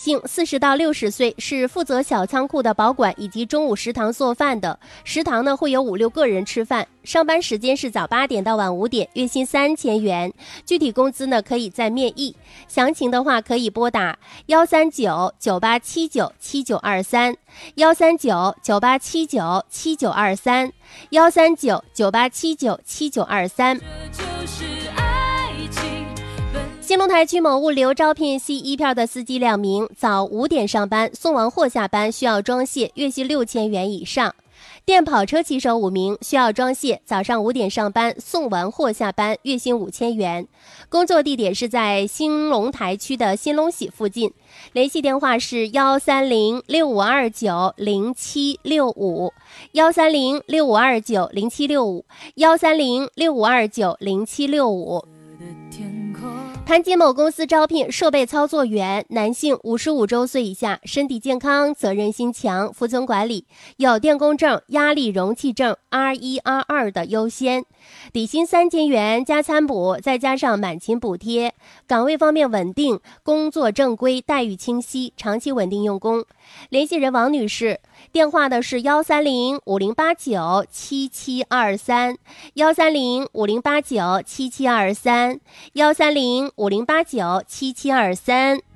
性，40到60岁，是负责小仓库的保管以及中午食堂做饭的。食堂呢会有5、6个人吃饭，上班时间是早8点到晚5点，月薪3000元，具体工资呢可以再面议。详情的话可以拨打13998797923，13998797923，13998797923。兴隆台区某物流招聘系1票的司机2名，早5点上班，送完货下班，需要装卸，月薪6000元以上。电跑车骑手5名，需要装卸，早上5点上班，送完货下班，月薪5000元。工作地点是在兴隆台区的新隆喜附近，联系电话是13065290765，13065290765，13065290765。盘锦某公司招聘设备操作员，男性，55周岁以下，身体健康，责任心强，服从管理，有电工证、压力容器证 R1、R2 的优先。底薪3000元加餐补，再加上满勤补贴。岗位方面稳定，工作正规，待遇清晰，长期稳定用工。联系人王女士，电话的是13050897723，13050897723，13050897723。